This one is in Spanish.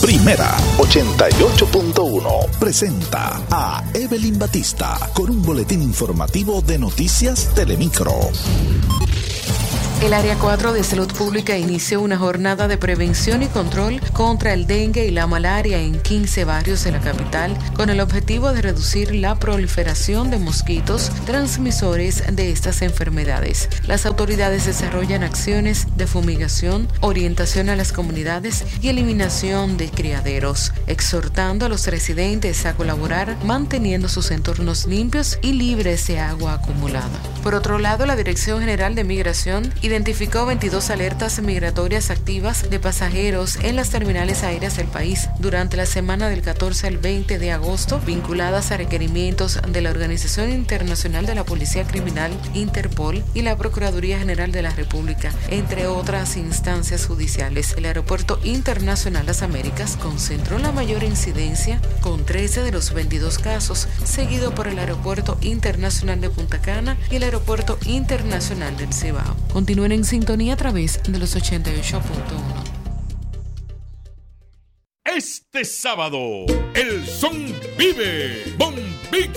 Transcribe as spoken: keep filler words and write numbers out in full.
Primera ochenta y ocho punto uno presenta a Evelyn Batista con un boletín informativo de Noticias Telemicro. El Área cuatro de Salud Pública inició una jornada de prevención y control contra el dengue y la malaria en quince barrios de la capital, con el objetivo de reducir la proliferación de mosquitos transmisores de estas enfermedades. Las autoridades desarrollan acciones de fumigación, orientación a las comunidades y eliminación de criaderos, exhortando a los residentes a colaborar manteniendo sus entornos limpios y libres de agua acumulada. Por otro lado, la Dirección General de Migración identificó veintidós alertas migratorias activas de pasajeros en las terminales aéreas del país durante la semana del catorce al veinte de agosto, vinculadas a requerimientos de la Organización Internacional de la Policía Criminal, Interpol, y la Procuraduría General de la República, entre otras instancias judiciales. El Aeropuerto Internacional Las Américas concentró la mayor incidencia, con trece de los veintidós casos, seguido por el Aeropuerto Internacional de Punta Cana y el Aeropuerto Internacional del Cibao. Continúen en sintonía a través de los ochenta y ocho punto uno. Este sábado, el son vive. Bomba